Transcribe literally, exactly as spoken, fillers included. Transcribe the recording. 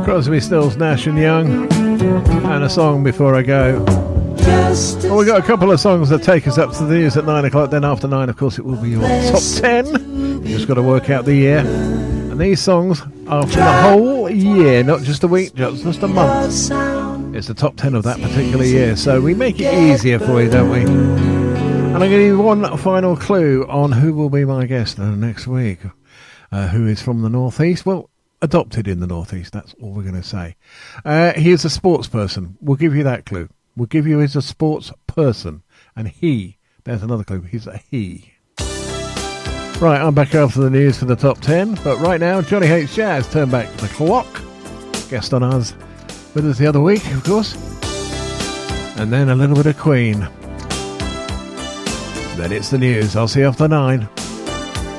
Crosby, Stills, Nash and Young, and a song before I go. Well, we've got a couple of songs that take us up to the news at nine o'clock. Then after nine, of course, it will be your top ten. You just got to work out the year. And these songs are for the whole year, not just a week, just, just a month. It's the top ten of that particular year, so we make it easier for you, don't we? And I'm going to give you one final clue on who will be my guest uh, next week. Uh, who is from the Northeast? Well, adopted in the Northeast, that's all we're going to say. Uh, he is a sports person. We'll give you that clue. We'll give you he's a sports person. And he, there's another clue, he's a he. Right, I'm back after the news for the top ten. But right now, Johnny Hates Jazz. Turn back the clock. Guest on us with us the other week, of course. And then a little bit of Queen. Then it's the news. I'll see you after nine.